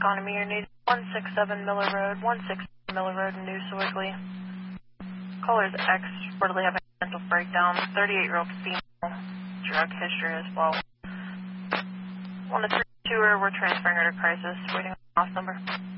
on Amir needs 167 Miller Road, 167 Miller Road in New Sewickley. Caller's ex reportedly having a mental breakdown, 38-year-old female, drug history as well. 1 to 3 2 we're transferring her to crisis, waiting on the off number.